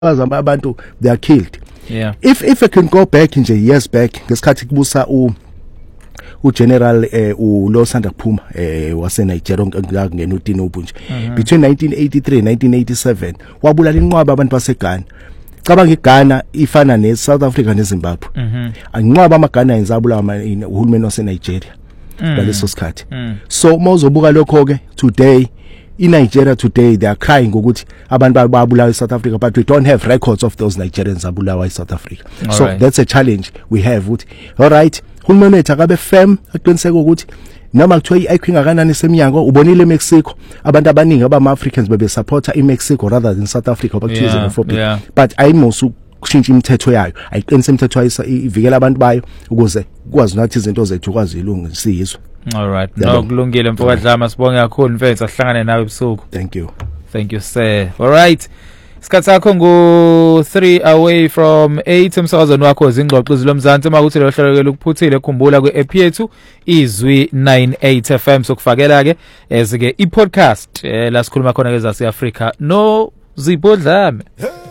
abantu they are killed. Yeah. If I can go back nje years back ngesikhathi kubusa uGeneral uLosanda Kuphuma wase Nigeria ngakungena uTinubu nje between 1983 1987 wabulala inqwaba abantu baseGhana. Cabanga iGhana ifana neSouth Africa neZimbabwe. Anqwaba amaGhana enzabulawa uhulumeni wase Nigeria ngaleso sikhathi. So mawuzobuka lokho ke today in Nigeria today they are crying ukuthi abantu babulawa eSouth Africa, but we don't have records of those Nigerians abulawa eSouth Africa. So that's a challenge we have with all right hulumeni wethu akabe firm aqiniseke ukuthi noma kuthiwa iIQ ngakanani semnyango ubonile eMexico abantu abaningi abama-Africans bebe supporta iMexico rather than South Africa bakuthiwa xenophobia, but ayimosu kushintsha imithetho yayo ayiqinise imithetho ivikela abantu bayo ukuze kwazi nathi izinto zethu kwazi ilungisizwe. All right, no kulungile Mfokadlama, sibonge kakhulu mfethu asihlangane nawe ebusuku. Thank you sir. All right, isikhathi sakho ngo3 away from 8 emsakazweni wakho zingxoxo zilomzansi makuthi lo hlelekela ukuphuthile khumbula kwe-app yethu izwi 98 FM sokufakela ke ezike i-podcast la sikhuluma khona ke zase Africa no Zipho Dlame.